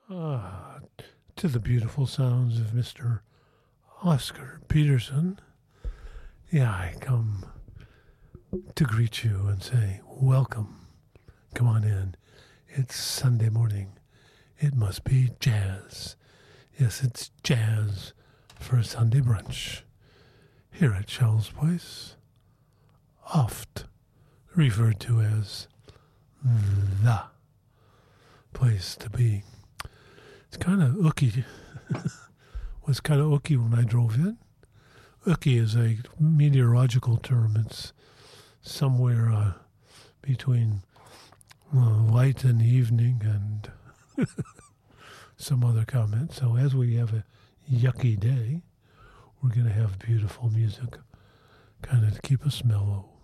Ah, to the beautiful sounds of Mr. Oscar Peterson. Yeah, I come to greet you and say, welcome. Come on in. It's Sunday morning. It must be jazz. Yes, it's jazz for a Sunday brunch. Here at Shell's Place, oft referred to as the place to be. It's kind of ooky. Was kind of ooky when I drove in. Ooky is a meteorological term. It's somewhere between light in the evening and some other comment. So as we have a yucky day, we're going to have beautiful music kind of to keep us mellow.